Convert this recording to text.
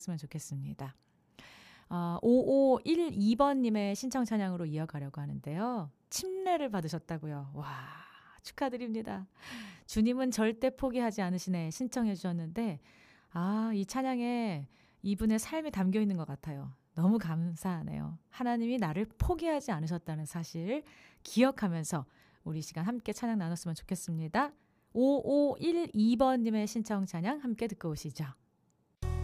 했으면 좋겠습니다. 5512번님의 신청 찬양으로 이어가려고 하는데요. 침례를 받으셨다고요. 와, 축하드립니다. 주님은 절대 포기하지 않으시네 신청해 주셨는데 이 찬양에 이분의 삶이 담겨 있는 것 같아요. 너무 감사하네요. 하나님이 나를 포기하지 않으셨다는 사실 기억하면서 우리 시간 함께 찬양 나눴으면 좋겠습니다. 5512번님의 신청 찬양 함께 듣고 오시죠.